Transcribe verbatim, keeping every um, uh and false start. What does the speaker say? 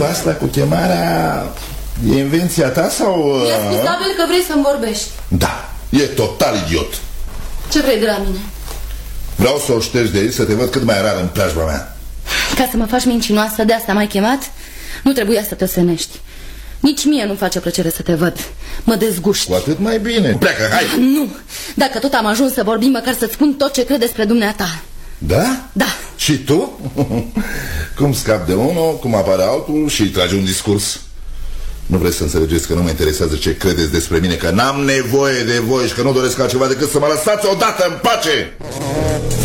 asta cu chemarea e invenția ta sau... E scuzabil că vrei să-mi vorbești. Da, e total idiot. Ce vrei de la mine? Vreau să o ștergi de aici, să te văd cât mai rar în preajma mea. Ca să mă faci mincinoasă, de asta m-ai chemat? Nu trebuia să te osenești. Nici mie nu-mi face plăcere să te văd. Mă dezguști. Cu atât mai bine. Pleacă, hai! Nu, dacă tot am ajuns să vorbim, măcar să-ți spun tot ce cred despre dumneata. Da? Da. Și tu? Cum scapi de unul, cum apare altul și tragi un discurs? Nu vreți să înțelegeți că nu mă interesează ce credeți despre mine, că n-am nevoie de voi și că nu doresc altceva decât să mă lăsați odată în pace?